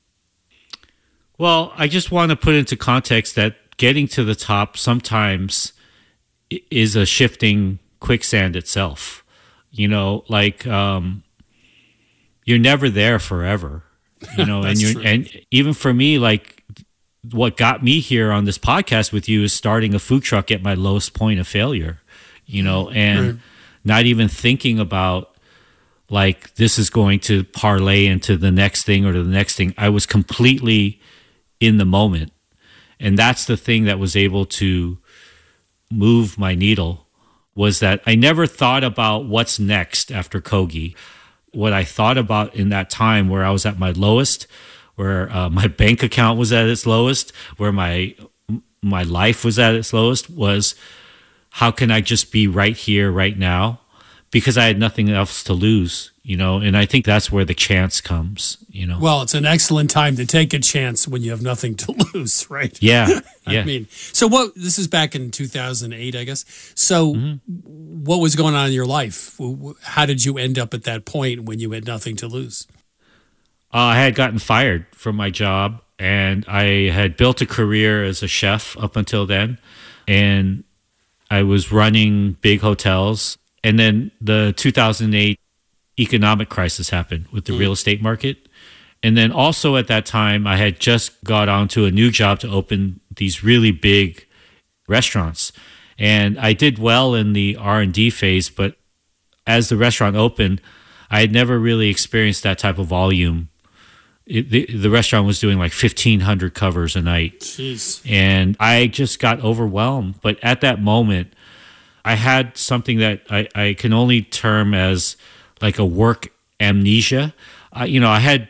Well, I just want to put into context that getting to the top sometimes is a shifting quicksand itself. You know, like um, you're never there forever. You know, and you and even for me, like what got me here on this podcast with you is starting a food truck at my lowest point of failure. You know, and right. not even thinking about like this is going to parlay into the next thing or the next thing. I was completely in the moment, and that's the thing that was able to move my needle. Was that I never thought about what's next after Kogi. What I thought about in that time where I was at my lowest, where uh, my bank account was at its lowest, where my my life was at its lowest, was how can I just be right here, right now? Because I had nothing else to lose, you know, and I think that's where the chance comes, you know. Well, it's an excellent time to take a chance when you have nothing to lose, right? Yeah, yeah. I mean, so what, this is back in two thousand eight, I guess. So mm-hmm. what was going on in your life? How did you end up at that point when you had nothing to lose? Uh, I had gotten fired from my job, and I had built a career as a chef up until then, and I was running big hotels. And then the two thousand eight economic crisis happened with the mm. real estate market. And then also at that time, I had just got onto a new job to open these really big restaurants. And I did well in the R and D phase, but as the restaurant opened, I had never really experienced that type of volume. It, the, the restaurant was doing like fifteen hundred covers a night. Jeez. And I just got overwhelmed. But at that moment, I had something that I, I can only term as like a work amnesia. Uh, you know, I had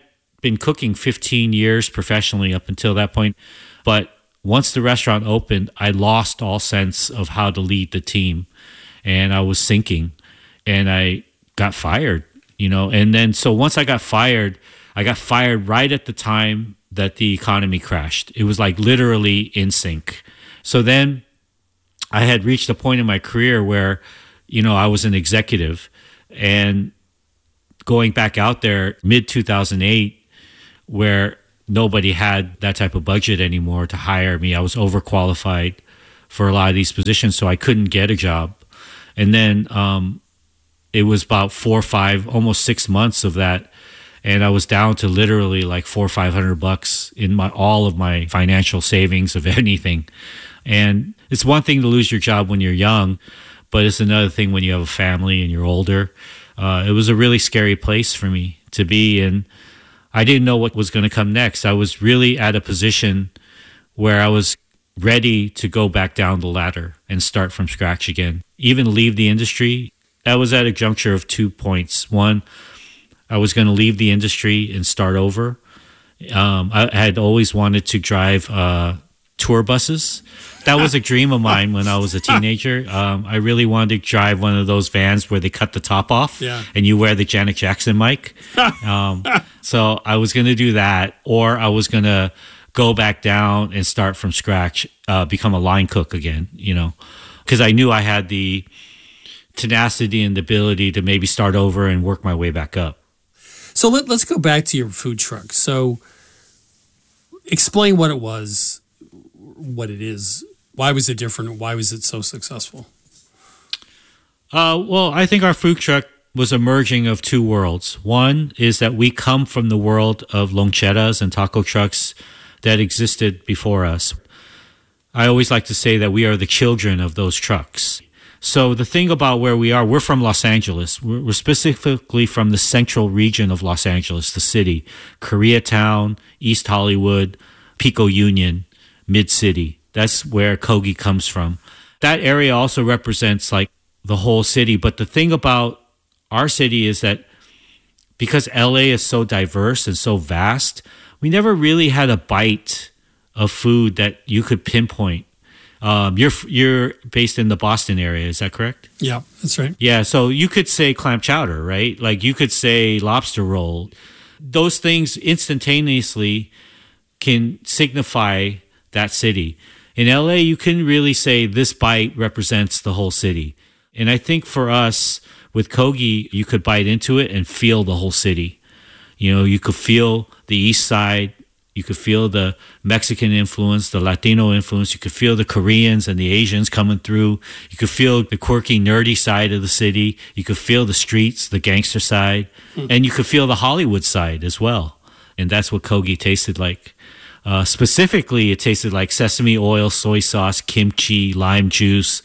been cooking fifteen years professionally up until that point. But once the restaurant opened, I lost all sense of how to lead the team. And I was sinking. And I got fired, you know. And then so once I got fired, I got fired right at the time that the economy crashed. It was like literally in sync. So then I had reached a point in my career where, you know, I was an executive, and going back out there mid two thousand eight, where nobody had that type of budget anymore to hire me. I was overqualified for a lot of these positions, so I couldn't get a job. And then um, it was about four or five, almost six months of that, and I was down to literally like four or five hundred bucks in my all of my financial savings of anything. And it's one thing to lose your job when you're young, but it's another thing when you have a family and you're older. Uh, it was a really scary place for me to be in. I didn't know what was going to come next. I was really at a position where I was ready to go back down the ladder and start from scratch again, even leave the industry. That was at a juncture of two points. One, I was going to leave the industry and start over. Um, I had always wanted to drive uh, tour buses. That was a dream of mine when I was a teenager. Um, I really wanted to drive one of those vans where they cut the top off Yeah. and you wear the Janet Jackson mic. um, so I was going to do that, or I was going to go back down and start from scratch, uh, become a line cook again, you know, because I knew I had the tenacity and the ability to maybe start over and work my way back up. So let, let's go back to your food truck. So explain what it was, what it is. Why was it different? Why was it so successful? Uh, well, I think our food truck was a merging of two worlds. One is that we come from the world of loncheras and taco trucks that existed before us. I always like to say that we are the children of those trucks. So the thing about where we are, we're from Los Angeles. We're, we're specifically from the central region of Los Angeles, the city, Koreatown, East Hollywood, Pico Union, Mid-City. That's where Kogi comes from. That area also represents like the whole city. But the thing about our city is that because L A is so diverse and so vast, we never really had a bite of food that you could pinpoint. Um, you're you're based in the Boston area, is that correct? Yeah, that's right. Yeah, so you could say clam chowder, right? Like you could say lobster roll. Those things instantaneously can signify that city. In L A, you couldn't really say this bite represents the whole city. And I think for us, with Kogi, you could bite into it and feel the whole city. You know, you could feel the east side. You could feel the Mexican influence, the Latino influence. You could feel the Koreans and the Asians coming through. You could feel the quirky, nerdy side of the city. You could feel the streets, the gangster side. Hmm. And you could feel the Hollywood side as well. And that's what Kogi tasted like. Uh, specifically, it tasted like sesame oil, soy sauce, kimchi, lime juice,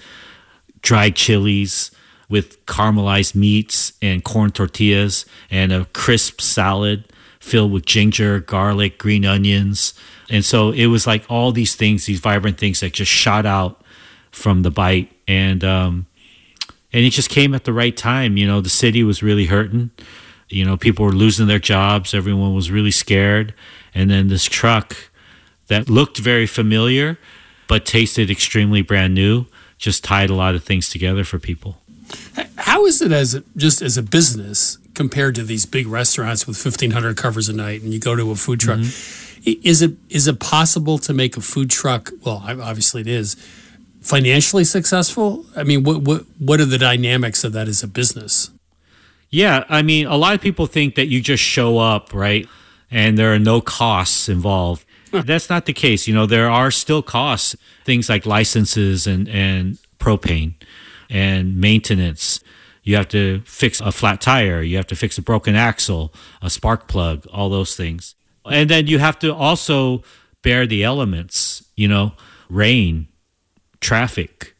dried chilies with caramelized meats and corn tortillas and a crisp salad filled with ginger, garlic, green onions. And so it was like all these things, these vibrant things that just shot out from the bite. And um, and it just came at the right time. You know, the city was really hurting. You know, people were losing their jobs. Everyone was really scared. And then this truck that looked very familiar but tasted extremely brand new just tied a lot of things together for people. How is it as a, just as a business compared to these big restaurants with fifteen hundred covers a night and you go to a food truck? Mm-hmm. Is it is it possible to make a food truck, well, obviously it is, financially successful? I mean, what what what are the dynamics of that as a business? Yeah, I mean, a lot of people think that you just show up, right, and there are no costs involved. That's not the case. You know, there are still costs, things like licenses and, and propane and maintenance. You have to fix a flat tire. You have to fix a broken axle, a spark plug, all those things. And then you have to also bear the elements, you know, rain, traffic,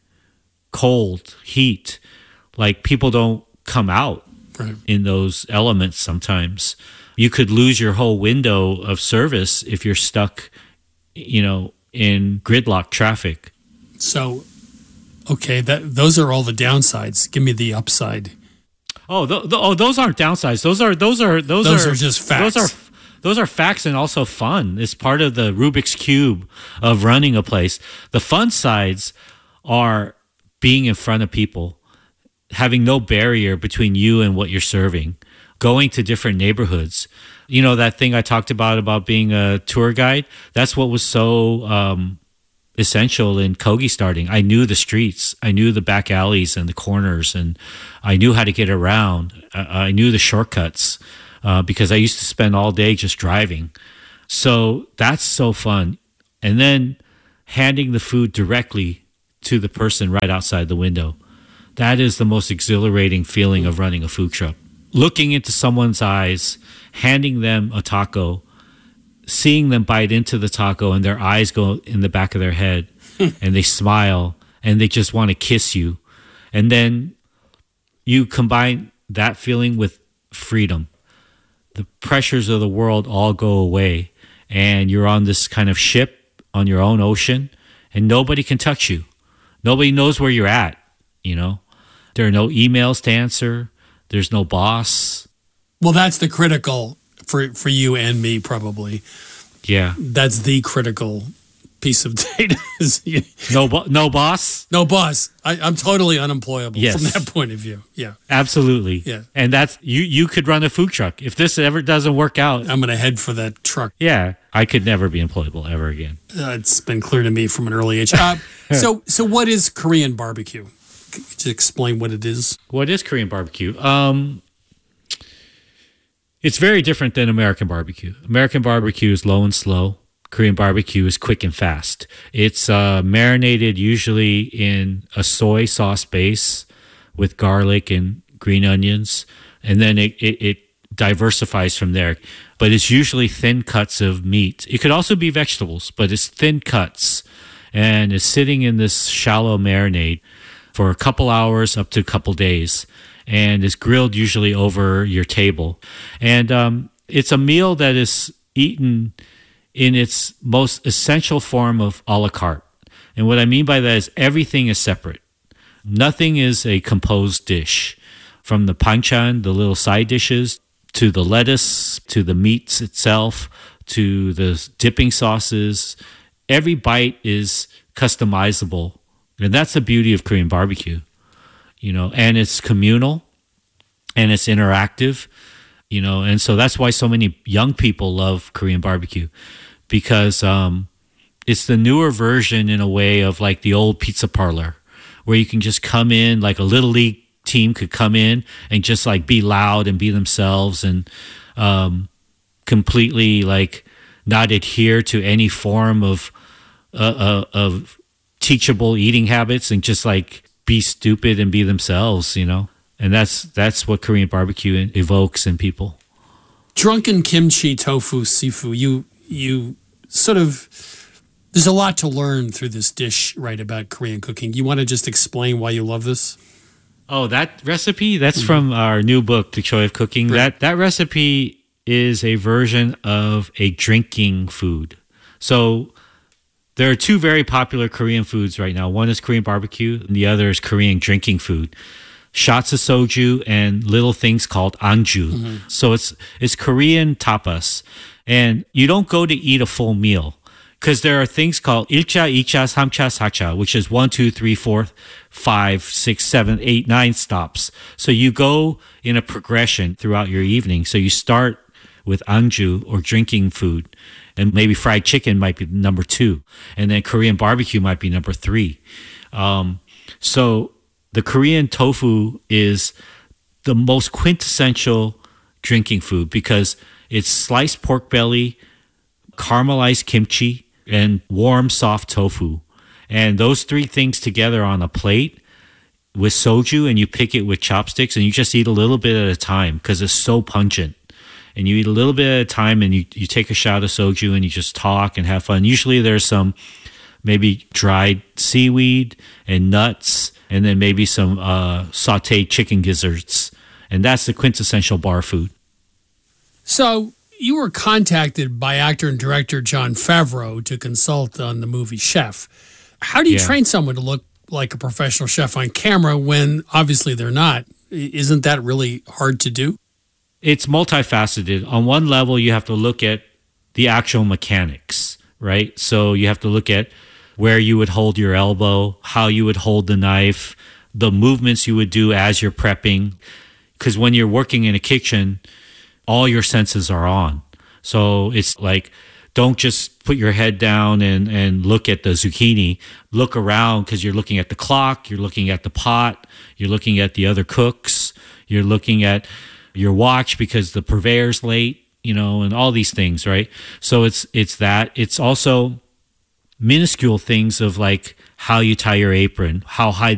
cold, heat. Like people don't come out right. in those elements sometimes. You could lose your whole window of service if you're stuck, you know, in gridlock traffic. So, okay, that those are all the downsides. Give me the upside. Oh, th- th- oh, those aren't downsides. Those are those are those, those are, are just facts. Those are those are facts and also fun. It's part of the Rubik's Cube of running a place. The fun sides are being in front of people, having no barrier between you and what you're serving, going to different neighborhoods. You know, that thing I talked about, about being a tour guide, that's what was so um, essential in Kogi starting. I knew the streets. I knew the back alleys and the corners, and I knew how to get around. I, I knew the shortcuts uh, because I used to spend all day just driving. So that's so fun. And then handing the food directly to the person right outside the window. That is the most exhilarating feeling of running a food truck. Looking into someone's eyes, handing them a taco, seeing them bite into the taco and their eyes go in the back of their head and they smile and they just want to kiss you. And then you combine that feeling with freedom. The pressures of the world all go away and you're on this kind of ship on your own ocean and nobody can touch you. Nobody knows where you're at, you know. There are no emails to answer. There's no boss. Well, that's the critical for for you and me, probably. Yeah. That's the critical piece of data. no, bo- no boss? No boss. I, I'm totally unemployable yes. from that point of view. Yeah. Absolutely. Yeah. And that's, you, you could run a food truck. If this ever doesn't work out. I'm going to head for that truck. Yeah. I could never be employable ever again. Uh, it's been clear to me from an early age. Uh, so, so what is Korean barbecue? Could you explain what it is? What is Korean barbecue? Um, it's very different than American barbecue. American barbecue is low and slow. Korean barbecue is quick and fast. It's uh, marinated usually in a soy sauce base with garlic and green onions, and then it, it, it diversifies from there. But it's usually thin cuts of meat. It could also be vegetables, but it's thin cuts, and it's sitting in this shallow marinade for a couple hours up to a couple days, and is grilled usually over your table. And um, it's a meal that is eaten in its most essential form of a la carte. And what I mean by that is everything is separate. Nothing is a composed dish. From the panchan, the little side dishes, to the lettuce, to the meats itself, to the dipping sauces, every bite is customizable. And that's the beauty of Korean barbecue, you know, and it's communal and it's interactive, you know, and so that's why so many young people love Korean barbecue, because um, it's the newer version in a way of like the old pizza parlor where you can just come in, like a little league team could come in and just like be loud and be themselves and um, completely like not adhere to any form of uh, uh, of teachable eating habits and just like be stupid and be themselves, you know? And that's that's what Korean barbecue evokes in people. Drunken kimchi, tofu, sifu. You you sort of, there's a lot to learn through this dish, right, about Korean cooking. You want to just explain why you love this? Oh, that recipe? That's mm-hmm. from our new book, The Joy of Cooking. Right. That that recipe is a version of a drinking food. So there are two very popular Korean foods right now. One is Korean barbecue, and the other is Korean drinking food. Shots of soju and little things called anju. Mm-hmm. So it's it's Korean tapas. And you don't go to eat a full meal because there are things called ilcha, icha, samcha, sacha, which is one, two, three, four, five, six, seven, eight, nine stops. So you go in a progression throughout your evening. So you start with anju or drinking food. And maybe fried chicken might be number two. And then Korean barbecue might be number three. Um, so the Korean tofu is the most quintessential drinking food because it's sliced pork belly, caramelized kimchi, and warm, soft tofu. And those three things together on a plate with soju, and you pick it with chopsticks, and you just eat a little bit at a time because it's so pungent. And you eat a little bit at a time, and you, you take a shot of soju, and you just talk and have fun. Usually there's some maybe dried seaweed and nuts, and then maybe some uh, sauteed chicken gizzards. And that's the quintessential bar food. So you were contacted by actor and director Jon Favreau to consult on the movie Chef. How do you yeah. train someone to look like a professional chef on camera when obviously they're not? Isn't that really hard to do? it's multifaceted. On one level, you have to look at the actual mechanics, right? So you have to look at where you would hold your elbow, how you would hold the knife, the movements you would do as you're prepping. Because when you're working in a kitchen, all your senses are on. So it's like, don't just put your head down and, and look at the zucchini. Look around because you're looking at the clock, you're looking at the pot, you're looking at the other cooks, you're looking at your watch because the purveyor's late, you know, and all these things, right? So it's it's that. It's also minuscule things of like how you tie your apron, how high